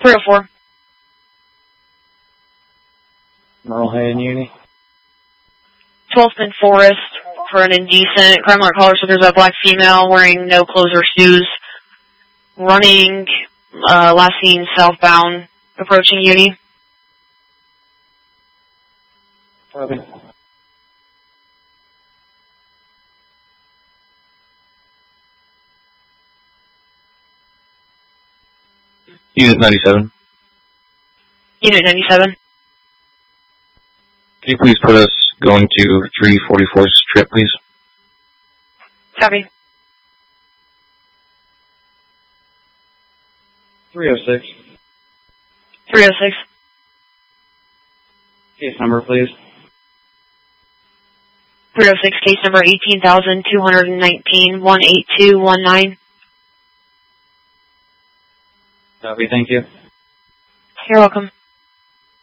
304. Merle and Uni. 12th and Forest for an indecent crime alert caller. So there's a black female wearing no clothes or shoes, running, last seen southbound, approaching Uni. Copy. Unit 97. Unit 97. Can you please put us going to 344 Strip, please? Copy. 306. 306. Case number, please. 306, case number 18,219, 18219. Copy, thank you. You're welcome.